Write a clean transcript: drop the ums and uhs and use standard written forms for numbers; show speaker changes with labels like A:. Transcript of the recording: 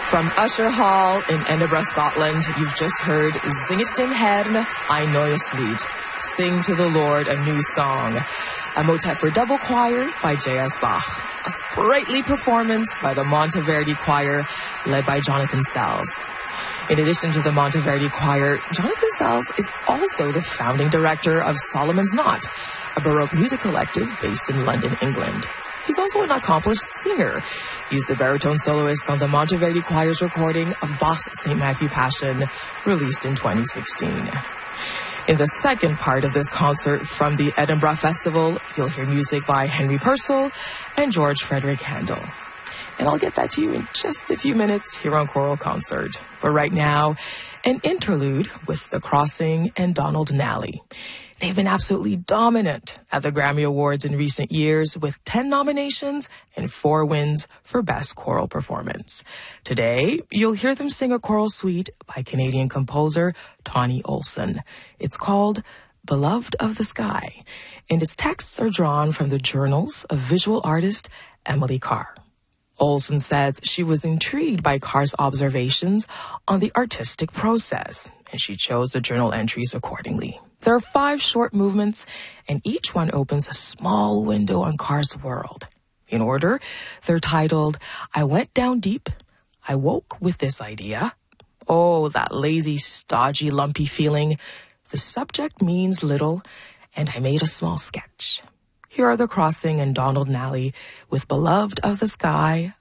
A: From Usher Hall in Edinburgh, Scotland, you've just heard Sing it den Herrn, ein neues Lied. Sing to the Lord a new song. A motet for double choir by J.S. Bach. A sprightly performance by the Monteverdi Choir, led by Jonathan Sells. In addition to the Monteverdi Choir, Jonathan Sells is also the founding director of Solomon's Knot, a Baroque music collective based in London, England. He's also an accomplished singer. He's the baritone soloist on the Monteverdi Choir's recording of Bach's St. Matthew Passion, released in 2016. In the second part of this concert from the Edinburgh Festival, you'll hear music by Henry Purcell and George Frederick Handel. And I'll get that to you in just a few minutes here on Choral Concert. But right now, an interlude with The Crossing and Donald Nally. They've been absolutely dominant at the Grammy Awards in recent years with 10 nominations and 4 wins for Best Choral Performance. Today, you'll hear them sing a choral suite by Canadian composer Tawny Olson. It's called Beloved of the Sky, and its texts are drawn from the journals of visual artist Emily Carr. Olson says she was intrigued by Carr's observations on the artistic process, and she chose the journal entries accordingly. There are 5 short movements, and each one opens a small window on Carr's world. In order, they're titled, I Went Down Deep, I Woke with This Idea, Oh, That Lazy, Stodgy, Lumpy Feeling, The Subject Means Little, and I Made a Small Sketch. Here are The Crossing and Donald Nally with Beloved of the Sky